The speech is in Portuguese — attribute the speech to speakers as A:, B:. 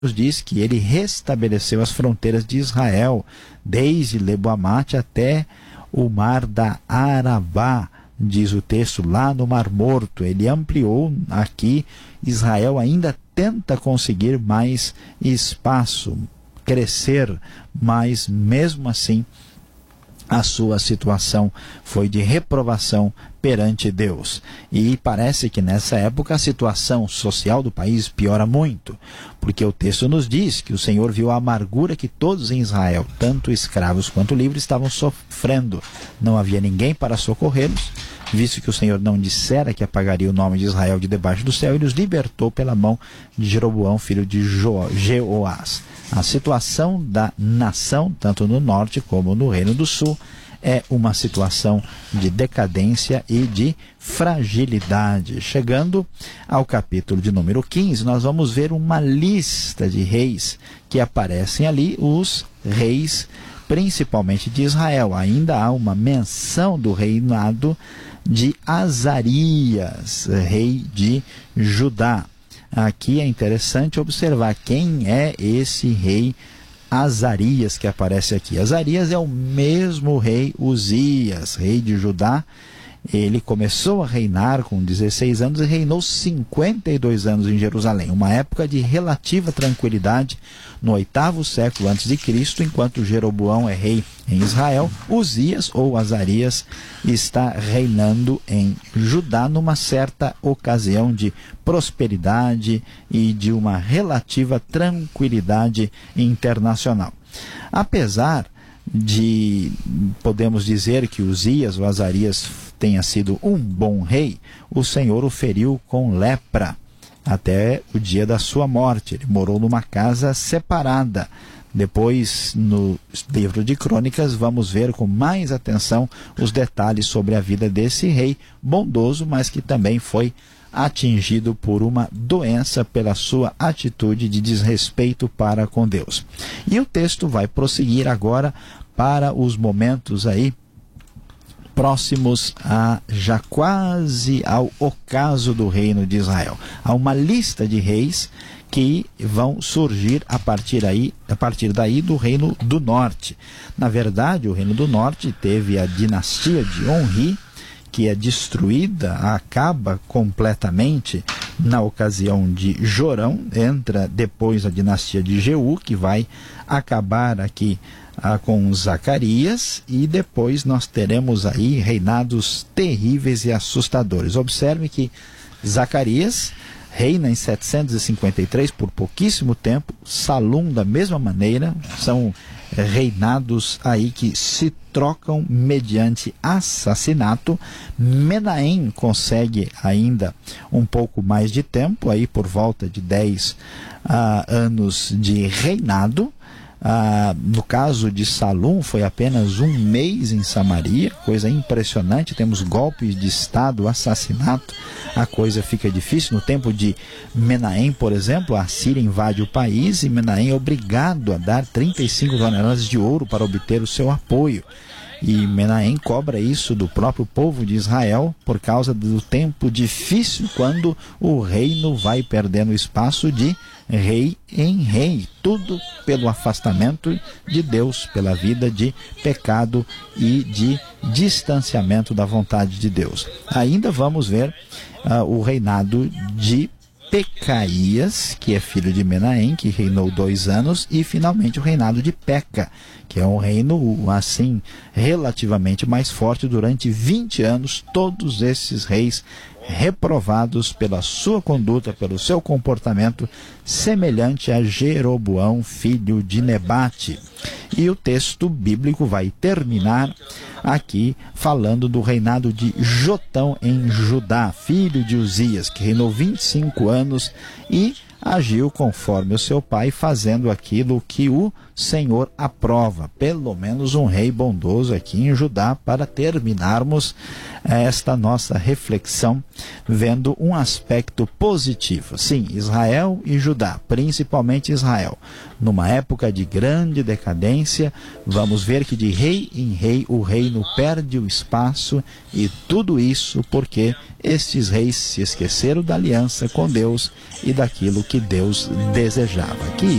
A: nos diz que ele restabeleceu as fronteiras de Israel, desde Lebo-amate até o mar da Arabá, diz o texto, lá no Mar Morto. Ele ampliou aqui. Israel ainda tenta conseguir mais espaço, crescer, mas mesmo assim a sua situação foi de reprovação perante Deus. E parece que nessa época a situação social do país piora muito, porque o texto nos diz que o Senhor viu a amargura que todos em Israel, tanto escravos quanto livres, estavam sofrendo. Não havia ninguém para socorrê-los, visto que o Senhor não dissera que apagaria o nome de Israel de debaixo do céu, e os libertou pela mão de Jeroboão, filho de Jeoás. A situação da nação, tanto no norte como no Reino do Sul, é uma situação de decadência e de fragilidade. Chegando ao capítulo de número 15, nós vamos ver uma lista de reis que aparecem ali, os reis principalmente de Israel. Ainda há uma menção do reinado de Azarias, rei de Judá. Aqui é interessante observar quem é esse rei Azarias que aparece aqui. Azarias é o mesmo rei Uzias, rei de Judá. Ele começou a reinar com 16 anos e reinou 52 anos em Jerusalém, uma época de relativa tranquilidade no 8º século a.C., enquanto Jeroboão é rei em Israel. Uzias, ou Azarias, está reinando em Judá numa certa ocasião de prosperidade e de uma relativa tranquilidade internacional. Apesar de, podemos dizer que Uzias, ou Azarias, tenha sido um bom rei, o Senhor o feriu com lepra até o dia da sua morte. Ele morou numa casa separada. Depois, no livro de Crônicas, vamos ver com mais atenção os detalhes sobre a vida desse rei bondoso, mas que também foi atingido por uma doença pela sua atitude de desrespeito para com Deus. E o texto vai prosseguir agora para os momentos aí próximos a já quase ao ocaso do reino de Israel. Há uma lista de reis que vão surgir a partir daí do reino do norte. Na verdade, o reino do norte teve a dinastia de Onri, que é destruída, acaba completamente na ocasião de Jorão. Entra depois a dinastia de Jeú, que vai acabar aqui com Zacarias, e depois nós teremos aí reinados terríveis e assustadores. Observe que Zacarias reina em 753 por pouquíssimo tempo, Salum da mesma maneira. São reinados aí que se trocam mediante assassinato. Menahem consegue ainda um pouco mais de tempo, aí por volta de 10 anos de reinado. No caso de Salum, foi apenas um mês em Samaria, coisa impressionante. Temos golpes de estado, assassinato, a coisa fica difícil. No tempo de Menahem, por exemplo, a Síria invade o país e Menahem é obrigado a dar 35 toneladas de ouro para obter o seu apoio. E Menahem cobra isso do próprio povo de Israel por causa do tempo difícil, quando o reino vai perdendo espaço de rei em rei. Tudo pelo afastamento de Deus, pela vida de pecado e de distanciamento da vontade de Deus. Ainda vamos ver o reinado de Pecaías, que é filho de Menahem, que reinou 2 anos, e finalmente o reinado de Peca, que é um reino assim relativamente mais forte durante 20 anos. Todos esses reis reprovados pela sua conduta, pelo seu comportamento, semelhante a Jeroboão, filho de Nebate. E o texto bíblico vai terminar aqui falando do reinado de Jotão em Judá, filho de Uzias, que reinou 25 anos e agiu conforme o seu pai, fazendo aquilo que o Senhor aprova. Pelo menos um rei bondoso aqui em Judá, para terminarmos esta nossa reflexão vendo um aspecto positivo. Sim, Israel e Judá, principalmente Israel, numa época de grande decadência. Vamos ver que de rei em rei o reino perde o espaço, e tudo isso porque estes reis se esqueceram da aliança com Deus e daquilo que Deus desejava. Que